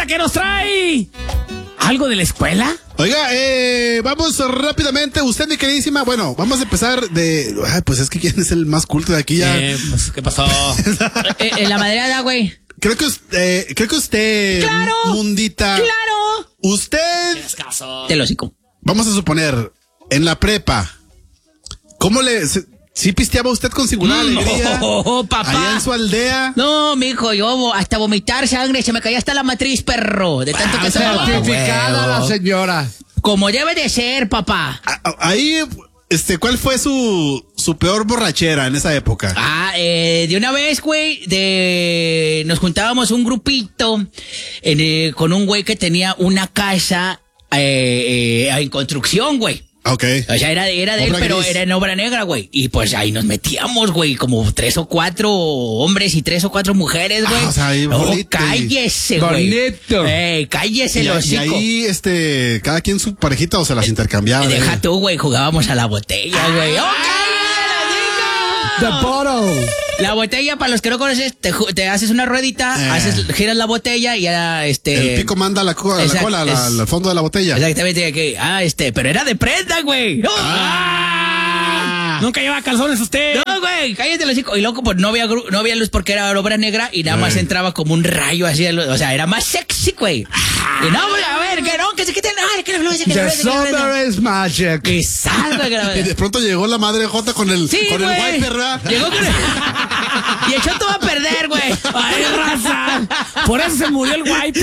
que nos trae algo de la escuela. Oiga, vamos rápidamente. Usted, mi queridísima, bueno, vamos a empezar de... pues es que ¿quién es el más culto de aquí ya? Pues, ¿qué pasó? La madreada, güey. Creo que usted... ¡Claro! Mundita. ¡Claro! Usted... Te lo hocico. Vamos a suponer, en la prepa, ¿cómo le... ¿Sí pisteaba usted con singular alegría? Oh, papá. Allá en su aldea. No, mijo, yo hasta vomitar sangre, se me caía hasta la matriz, perro. De tanto que tomaba. Certificada la señora. Como debe de ser, papá. Ahí, ¿cuál fue su peor borrachera en esa época? De una vez, güey, nos juntábamos un grupito con un güey que tenía una casa en construcción, güey. Ok. O sea, era de él, pero gris. era en obra negra, güey. Y pues ahí nos metíamos, güey, como 3 o 4 hombres y 3 o 4 mujeres, güey. O sea, ahí bonito. Cállese, güey. Bonito. Cállese, Y los hocico. ahí, cada quien su parejita o se las intercambiaba. Deja tú, güey, jugábamos a la botella, güey. ¡Oh, cállese, The los hocico! bottle. La botella, para los que no conoces, te haces una ruedita, giras la botella y ya, El pico manda la cola al fondo de la botella. Exactamente, pero era de prenda, güey. Nunca lleva calzones usted. No, güey, cállate los hocico. Y loco, pues no había luz porque era obra negra y nada más entraba como un rayo así de luz. O sea, era más sexy, güey. Y no, güey, a ver, que se quiten, que la blusa, que la The blusa, que la blusa. summer is magic. Que salga, que la Y de pronto llegó la madre Jota con el güey. wiper, ¿verdad? Llegó con el... Y echó todo a perder, güey. Ay, raza. Por eso se murió el wipe.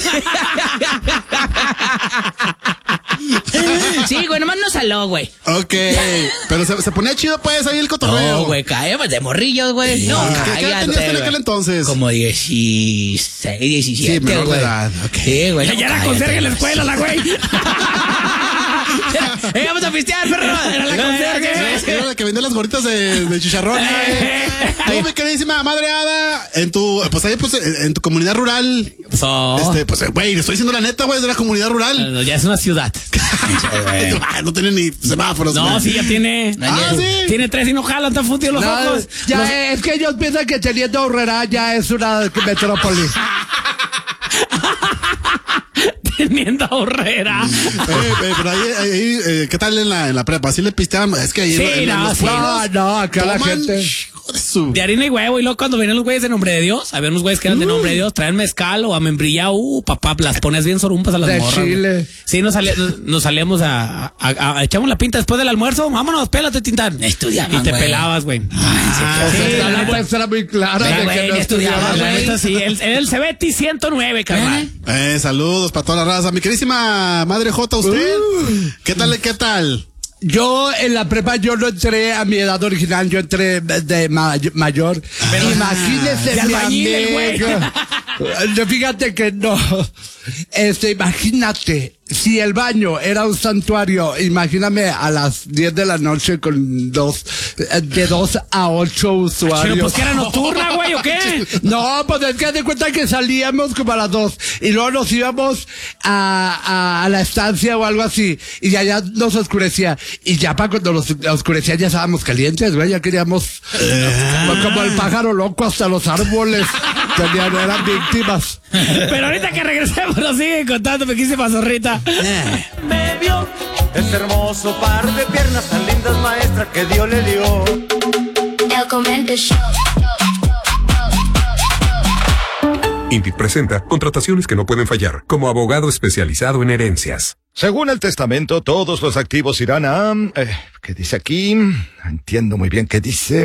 Sí, güey, nomás no saló, güey. Ok. Pero se ponía chido, pues, ahí el cotorreo. No, güey, cállate, de morrillos, güey. No, ¿Qué edad tenías en aquel entonces? Como 16, 17, Sí, menor de güey. edad, ok. Sí, güey. Ya era conserje en la escuela, la güey. Vamos a pistear, perro. Era la conserje. Era la que vendía las gorritas de chicharrón. Tú, mi queridísima madre Ada, en tu comunidad rural. Güey, le estoy diciendo la neta, güey, de la comunidad rural. Ya es una ciudad. No tiene ni semáforos. No, güey. sí, ya tiene. Sí. Tiene 3 y no jalan, están fundidos los ojos. Ya es que ellos piensan que teniendo Horrera ya es una metrópoli. Teniendo Horrera. Pero ahí, ¿qué tal en la prepa? ¿Sí le pisteaban? Es que ahí Sí, en no, los sí. pueblos No, acá la toman, gente. hijo de su- De harina y huevo. Y luego cuando venían los güeyes de Nombre de Dios, había unos güeyes que eran de Nombre de Dios, traían mezcal o a membrillado. Papá, las pones bien sorumpas a las De morras. Chile. Güey. Sí, nos salíamos a echamos la pinta después del almuerzo. Vámonos, pélate, Tintán. Estudiaban, Y te güey. pelabas, güey. Está la muestra muy clara de güey, que no estudiaba, estudiaba. güey. Esto sí, el Cebeti 109, carnal. Saludos para toda la raza. Mi queridísima madre Jota, ¿usted? ¿Qué tal? Yo en la prepa yo no entré a mi edad original, yo entré de mayor. Pero- Imagínese de mi albañil, el güey. amigo. Fíjate que no. Imagínate, si el baño era un santuario, imagíname a las 10 de la noche con de 2 a 8 usuarios. Pero pues que era nocturna, güey, ¿o qué? No, pues es que haz de cuenta que salíamos como a las 2 y luego nos íbamos a la estancia o algo así y ya nos oscurecía y ya para cuando nos oscurecía ya estábamos calientes, güey, ya queríamos como el pájaro loco hasta los árboles eran víctimas. Pero ahorita que regresemos nos siguen contando, me quise zorrita. Me vio ese hermoso par de piernas tan lindas, maestra, que Dios le dio. El Comente Show. INDIT presenta contrataciones que no pueden fallar, como abogado especializado en herencias. Según el testamento, todos los activos irán a... ¿qué dice aquí? No entiendo muy bien qué dice.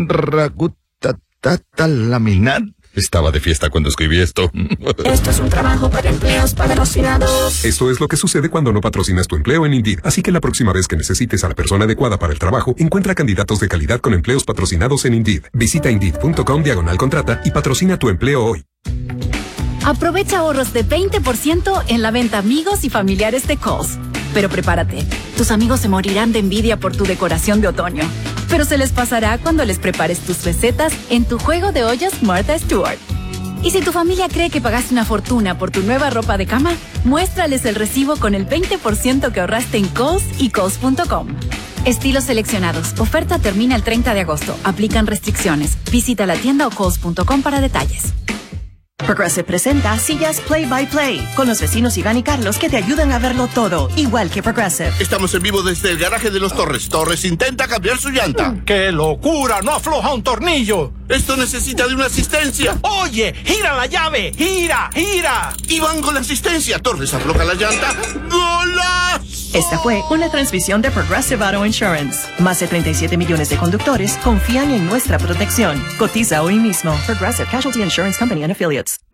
Laminar. Estaba de fiesta cuando escribí esto. Esto es un trabajo para empleos patrocinados. Esto es lo que sucede cuando no patrocinas tu empleo en Indeed. Así que la próxima vez que necesites a la persona adecuada para el trabajo, encuentra candidatos de calidad con empleos patrocinados en Indeed. Visita Indeed.com/contrata y patrocina tu empleo hoy. Aprovecha ahorros de 20% en la venta amigos y familiares de Kohl's. Pero prepárate, tus amigos se morirán de envidia por tu decoración de otoño. Pero se les pasará cuando les prepares tus recetas en tu juego de ollas Martha Stewart. Y si tu familia cree que pagaste una fortuna por tu nueva ropa de cama, muéstrales el recibo con el 20% que ahorraste en Kohl's y Kohl's.com. Estilos seleccionados. Oferta termina el 30 de agosto. Aplican restricciones. Visita la tienda o Kohl's.com para detalles. Progressive presenta sillas Play by Play con los vecinos Iván y Carlos que te ayudan a verlo todo, igual que Progressive. Estamos en vivo desde el garaje de los Torres. Torres intenta cambiar su llanta. ¡Qué locura! ¡No afloja un tornillo! Esto necesita de una asistencia. Oye, gira la llave, gira, gira. Iván con la asistencia. Torres afloja la llanta. ¡Golazo! Esta fue una transmisión de Progressive Auto Insurance. Más de 37 millones de conductores confían en nuestra protección. Cotiza hoy mismo. Progressive Casualty Insurance Company and Affiliates.